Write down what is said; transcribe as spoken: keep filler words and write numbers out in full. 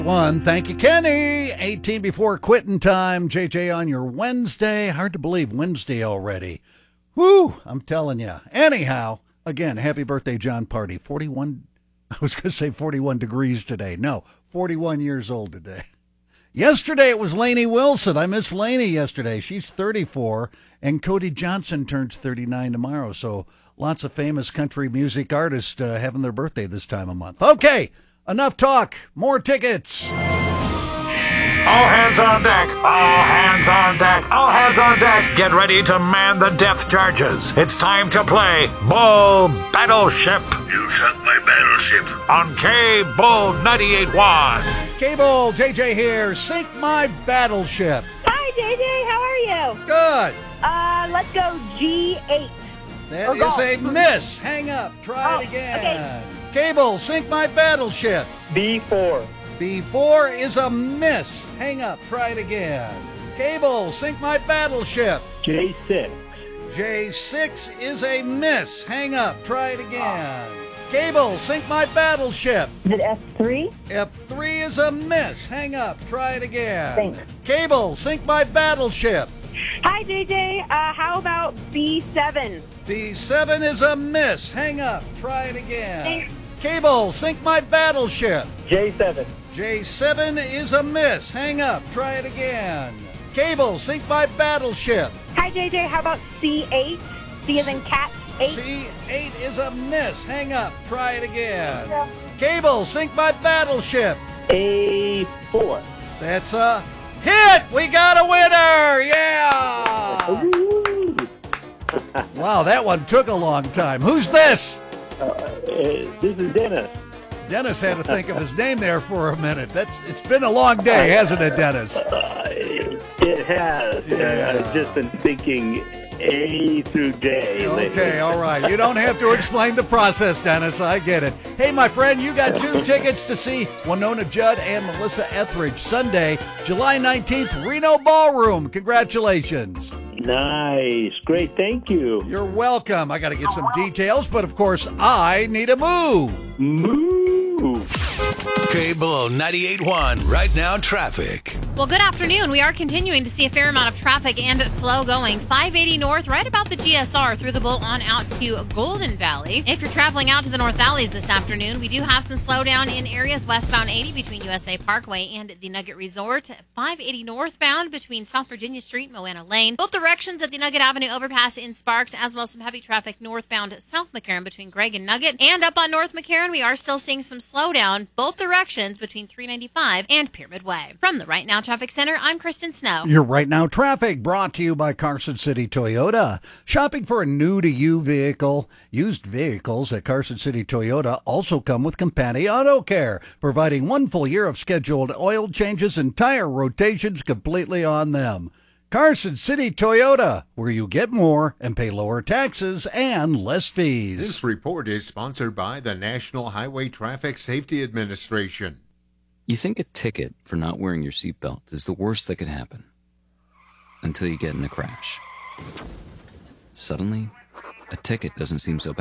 One, thank you, Kenny. eighteen before quitting time. J J on your Wednesday. Hard to believe Wednesday already. Whew, I'm telling you. Anyhow, again, happy birthday, John Party. forty-one, I was going to say forty-one degrees today. No, forty-one years old today. Yesterday it was Lainey Wilson. I miss Lainey yesterday. She's thirty-four, and Cody Johnson turns thirty-nine tomorrow. So lots of famous country music artists uh, having their birthday this time of month. Okay. Enough talk. More tickets. All hands on deck. All hands on deck. All hands on deck. Get ready to man the depth charges. It's time to play Bull Battleship. You sunk my battleship. On K-Bull ninety-eight point one. Cable, J J here. Sink my battleship. Hi, J J. How are you? Good. Uh, let's go G eight. That Or is golf. a miss. Hang up. Try Oh, it again. okay. Cable, sink my battleship. B four. B four is a miss. Hang up. Try it again. Cable, sink my battleship. J six. J six is a miss. Hang up. Try it again. Cable, sink my battleship. Is it F three? F three is a miss. Hang up. Try it again. Thanks. Cable, sink my battleship. Hi, J J. Uh, how about B seven? B seven is a miss. Hang up. Try it again. Thanks. Cable, sink my battleship. J seven. J seven is a miss. Hang up. Try it again. Cable, sink my battleship. Hi, J J. How about C eight? C as in cat, eight. C eight is a miss. Hang up. Try it again. Cable, sink my battleship. A four. That's a hit. We got a winner. Yeah. Wow, that one took a long time. Who's this? Uh, this is Dennis. Dennis had to think of his name there for a minute. That's it's been a long day, hasn't it, Dennis? Uh, it has. Yeah. Uh, I've just been thinking A through J. Okay, all right. You don't have to explain the process, Dennis. I get it. Hey, my friend, you got two tickets to see Winona Judd and Melissa Etheridge Sunday, July nineteenth, Reno Ballroom. Congratulations. Nice. Great. Thank you. You're welcome. I got to get some details, but of course, I need a move. Move. K-Bull ninety-eight point one. Right now, traffic. Well, good afternoon. We are continuing to see a fair amount of traffic and slow going. five eighty north, right about the G S R, through the bolt on out to Golden Valley. If you're traveling out to the North Valleys this afternoon, we do have some slowdown in areas westbound eighty between U S A Parkway and the Nugget Resort. five eighty northbound between South Virginia Street and Moana Lane. Both directions at the Nugget Avenue overpass in Sparks, as well as some heavy traffic northbound South McCarran between Gregg and Nugget. And up on North McCarran, we are still seeing some slowdown both directions between three ninety-five and Pyramid Way. From the Right Now Traffic Center, I'm Kristen Snow. Your Right Now Traffic brought to you by Carson City Toyota. Shopping for a new-to-you vehicle? Used vehicles at Carson City Toyota also come with Company Auto Care, providing one full year of scheduled oil changes and tire rotations completely on them. Carson City Toyota, where you get more and pay lower taxes and less fees. This report is sponsored by the National Highway Traffic Safety Administration. You think a ticket for not wearing your seatbelt is the worst that could happen until you get in a crash. Suddenly, a ticket doesn't seem so bad.